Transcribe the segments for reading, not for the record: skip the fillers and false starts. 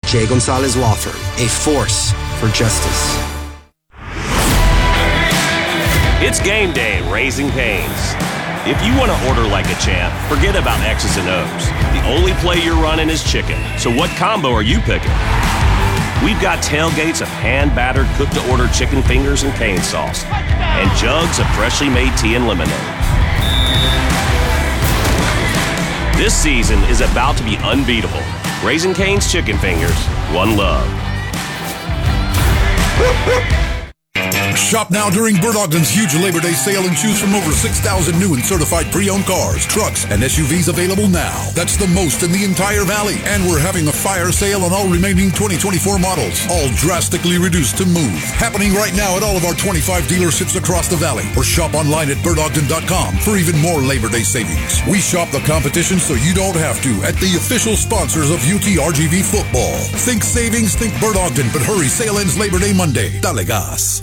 Jay Gonzalez Law Firm, a force for justice. It's game day at Raising Cane's. If you want to order like a champ, forget about X's and O's. The only play you're running is chicken. So what combo are you picking? We've got tailgates of hand-battered, cooked-to-order chicken fingers and cane sauce, and jugs of freshly made tea and lemonade. This season is about to be unbeatable. Raising Cane's Chicken Fingers, one love. Shop now during Bert Ogden's huge Labor Day sale and choose from over 6,000 new and certified pre-owned cars, trucks, and SUVs available now. That's the most in the entire valley. And we're having a fire sale on all remaining 2024 models, all drastically reduced to move. Happening right now at all of our 25 dealerships across the valley. Or shop online at bertogden.com for even more Labor Day savings. We shop the competition so you don't have to at the official sponsors of UTRGV football. Think savings, think Bert Ogden, but hurry, sale ends Labor Day Monday. Dale gas.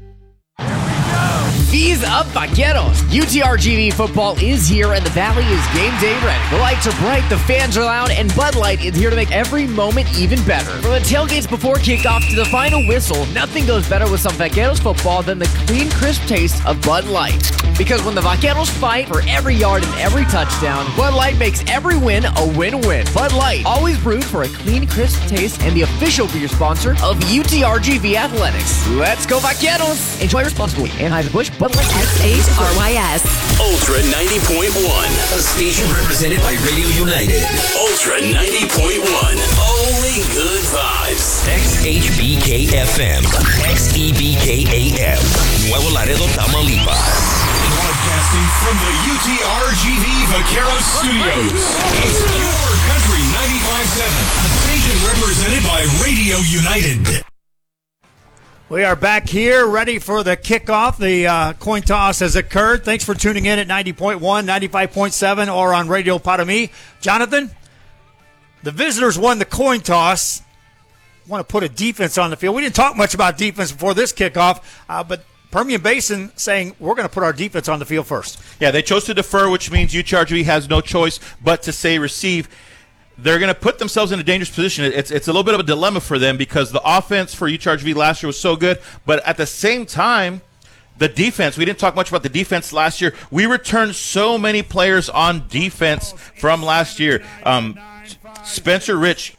V's up, Vaqueros. UTRGV football is here, and the Valley is game day ready. The lights are bright, the fans are loud, and Bud Light is here to make every moment even better. From the tailgates before kickoff to the final whistle, nothing goes better with some Vaqueros football than the clean, crisp taste of Bud Light. Because when the Vaqueros fight for every yard and every touchdown, Bud Light makes every win a win-win. Bud Light, always brewed for a clean, crisp taste, and the official beer sponsor of UTRGV Athletics. Let's go Vaqueros! Enjoy responsibly. Anheuser-Busch, Bud Light. SHRYS. Ultra 90.1. A station represented by Radio United. Ultra 90.1. Only good vibes. XHBK-FM. XEBK-AM. Nuevo Laredo, Tamaulipas. Broadcasting from the UTRGV Vaqueros Studios. It's your country 95.7. A station represented by Radio United. We are back here, ready for the kickoff. The coin toss has occurred. Thanks for tuning in at 90.1, 95.7, or on Radio Padami. Jonathan, the visitors won the coin toss. Want to put a defense on the field. We didn't talk much about defense before this kickoff, but Permian Basin saying we're going to put our defense on the field first. Yeah, they chose to defer, which means UTRGV has no choice but to say receive. They're going to put themselves in a dangerous position. It's a little bit of a dilemma for them because the offense for UTRGV last year was so good, but at the same time, the defense, we didn't talk much about the defense last year. We returned so many players on defense from last year. Spencer Rich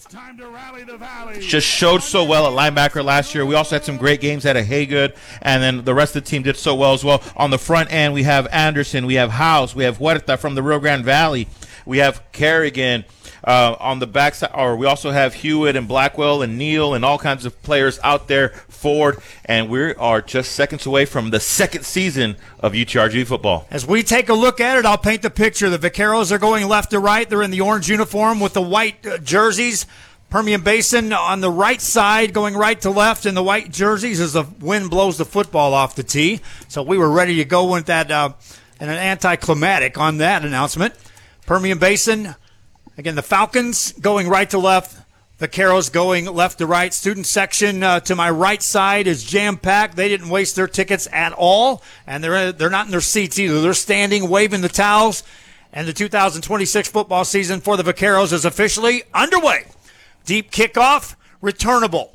just showed so well at linebacker last year. We also had some great games at a Haygood, and then the rest of the team did so well as well. On the front end, we have Anderson, we have House, we have Huerta from the Rio Grande Valley, we have Kerrigan. On the backside, or we also have Hewitt and Blackwell and Neal and all kinds of players out there forward, and we are just seconds away from the second season of UTRGV football. As we take a look at it, I'll paint the picture. The Vaqueros are going left to right. They're in the orange uniform with the white jerseys. Permian Basin on the right side going right to left in the white jerseys as the wind blows the football off the tee. So we were ready to go with that and an anticlimactic on that announcement. Permian Basin. Again, the Falcons going right to left, Vaqueros going left to right. Student section to my right side is jam-packed. They didn't waste their tickets at all, and they're not in their seats either. They're standing, waving the towels, and the 2026 football season for the Vaqueros is officially underway. Deep kickoff, returnable.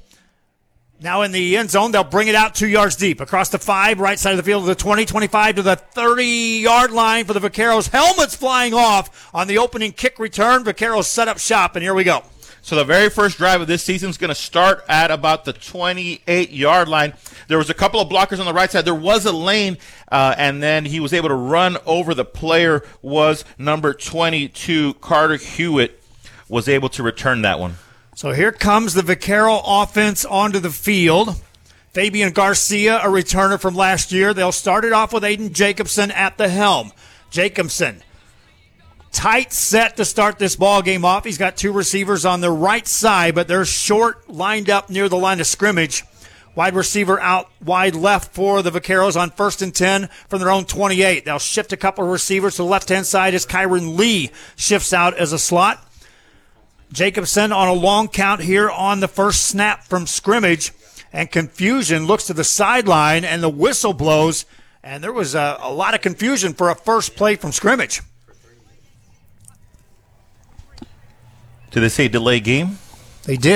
Now in the end zone, they'll bring it out 2 yards deep. Across the 5, right side of the field to the 20, 25 to the 30-yard line for the Vaqueros. Helmets flying off on the opening kick return. Vaqueros set up shop, and here we go. So the very first drive of this season is going to start at about the 28-yard line. There was a couple of blockers on the right side. There was a lane, and then he was able to run over. The player was number 22, Carter Hewitt, was able to return that one. So here comes the Vaquero offense onto the field. Fabian Garcia, a returner from last year. They'll start it off with Aiden Jacobson at the helm. Jacobson, tight set to start this ball game off. He's got 2 receivers on the right side, but they're short, lined up near the line of scrimmage. Wide receiver out wide left for the Vaqueros on 1st and 10 from their own 28. They'll shift a couple of receivers to the left-hand side as Kyron Lee shifts out as a slot. Jacobson on a long count here on the first snap from scrimmage, and confusion looks to the sideline, and the whistle blows, and there was a lot of confusion for a first play from scrimmage. Did they say delay game? They did.